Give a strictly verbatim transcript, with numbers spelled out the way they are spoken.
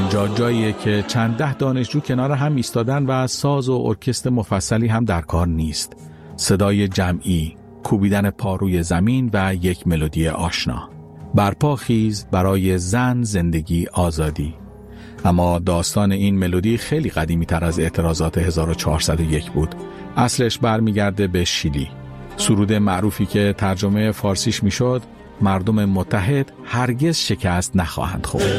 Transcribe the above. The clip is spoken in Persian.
اینجا جاییه که چند ده دانشجو کنار هم ایستادن و ساز و ارکستر مفصلی هم در کار نیست. صدای جمعی، کوبیدن پا روی زمین و یک ملودی آشنا. برپا خیز برای زن، زندگی، آزادی. اما داستان این ملودی خیلی قدیمی تر از اعتراضات هزار و چهارصد و یک بود. اصلش برمیگرده به شیلی. سرود معروفی که ترجمه فارسیش میشد: مردم متحد هرگز شکست نخواهند خورد.